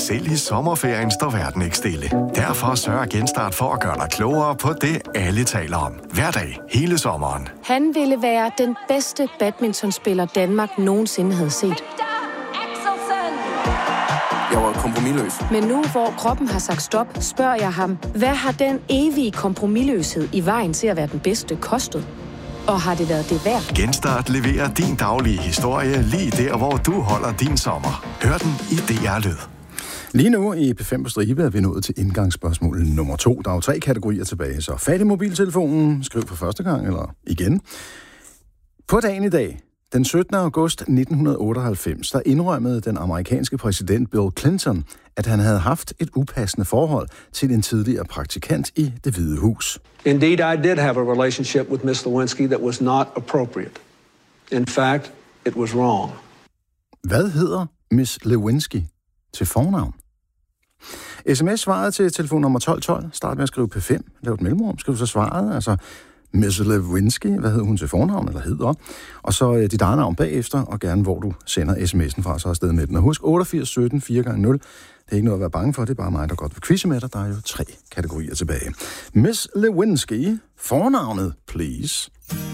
Selv i sommerferien står verden ikke stille. Derfor sørger Genstart for at gøre dig klogere på det, alle taler om. Hver dag, hele sommeren. Han ville være den bedste badmintonspiller, Danmark nogensinde havde set. Jeg var kompromisløs. Men nu, hvor kroppen har sagt stop, spørger jeg ham, hvad har den evige kompromisløshed i vejen til at være den bedste kostet? Og har det været det værd? Genstart leverer din daglige historie lige der, hvor du holder din sommer. Hør den i DR Lyd. Lige nu i P5 på stribe er vi nået til indgangsspørgsmål nummer 2. Der er jo 3 kategorier tilbage, så fat i mobiltelefonen, skriv for første gang eller igen. På dagen i dag, den 17. august 1998, der indrømmede den amerikanske præsident Bill Clinton, at han havde haft et upassende forhold til en tidligere praktikant i Det Hvide Hus. Indeed, I did have a relationship with Miss Lewinsky that was not appropriate. In fact, it was wrong. Hvad hedder Miss Lewinsky til fornavn? SMS-svaret til telefonnummer 1212. Start med at skrive P5. Lav et mellemrum. Skriv så svaret. Altså, Miss Lewinsky. Hvad hedder hun til fornavn, eller hedder? Og så dit eget navn bagefter, og gerne hvor du sender sms'en fra, så afsted med den. Og husk 88 17 4x0. Det er ikke noget at være bange for. Det er bare mig, der godt vil quizze med dig. Der er jo 3 kategorier tilbage. Miss Lewinsky. Fornavnet, please.